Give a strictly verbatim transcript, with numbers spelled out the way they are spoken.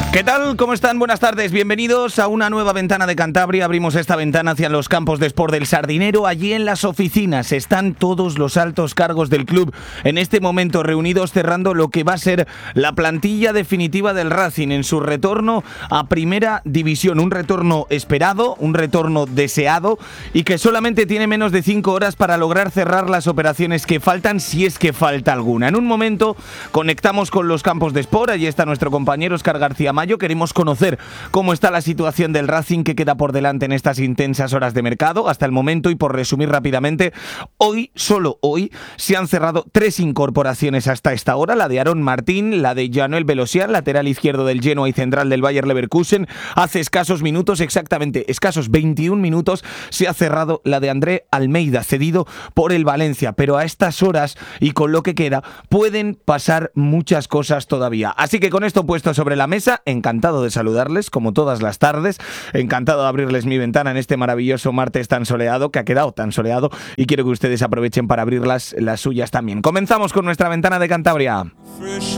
¿Qué tal? ¿Cómo están? Buenas tardes. Bienvenidos a una nueva ventana de Cantabria. Abrimos esta ventana hacia los campos de Sport del Sardinero. Allí en las oficinas están todos los altos cargos del club en este momento reunidos cerrando lo que va a ser la plantilla definitiva del Racing en su retorno a Primera División. Un retorno esperado, un retorno deseado y que solamente tiene menos de cinco horas para lograr cerrar las operaciones que faltan, si es que falta alguna. En un momento conectamos con los campos de Sport. Allí está nuestro compañero Óscar García Mayo. Queremos conocer cómo está la situación del Racing, que queda por delante en estas intensas horas de mercado hasta el momento. Y por resumir rápidamente, hoy, solo hoy, se han cerrado tres incorporaciones hasta esta hora: la de Aaron Martín, la de Januel Belosian, lateral izquierdo del Genoa y central del Bayer Leverkusen. Hace escasos minutos, exactamente escasos veintiún minutos, se ha cerrado la de André Almeida, cedido por el Valencia. Pero a estas horas y con lo que queda, pueden pasar muchas cosas todavía. Así que con esto puesto sobre la mesa, encantado de saludarles, como todas las tardes, encantado de abrirles mi ventana en este maravilloso martes tan soleado, que ha quedado tan soleado, y quiero que ustedes aprovechen para abrir las, las suyas también. Comenzamos con nuestra ventana de Cantabria. Fresh